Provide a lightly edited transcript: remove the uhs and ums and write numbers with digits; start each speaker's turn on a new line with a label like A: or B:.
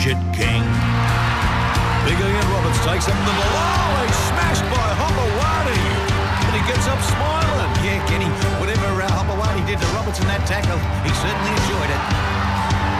A: Shit King. Big Ian Roberts takes him to the ball. He's smashed by Hopewadi. But he gets up smiling. Yeah, Kenny, whatever Hopewadi did to Roberts in that tackle, he certainly